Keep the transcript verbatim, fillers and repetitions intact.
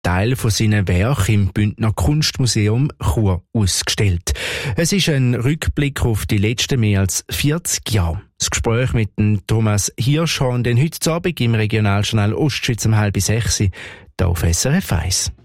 Teil von seinen Werken im Bündner Kunstmuseum Chur ausgestellt. Es ist ein Rückblick auf die letzten mehr als vierzig Jahre. Das Gespräch mit dem Thomas Hirschhorn, den heute Abend im Regionaljournal Ostschweiz um halb sechs, hier auf S R F eins.